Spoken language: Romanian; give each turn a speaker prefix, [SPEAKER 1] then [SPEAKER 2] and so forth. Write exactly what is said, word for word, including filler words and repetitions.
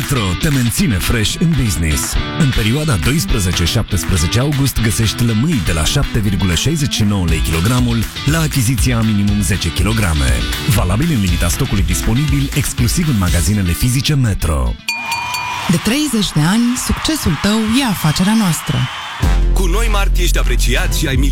[SPEAKER 1] Metro te menține fresh în business. În perioada doisprezece șaptesprezece august găsești lămâi de la șapte virgulă șaizeci și nouă lei kilogramul la achiziția a minimum zece kilograme. Valabil în limita stocului disponibil exclusiv în magazinele fizice Metro.
[SPEAKER 2] De treizeci de ani, succesul tău e afacerea noastră.
[SPEAKER 3] Cu noi Mart ești apreciat și ai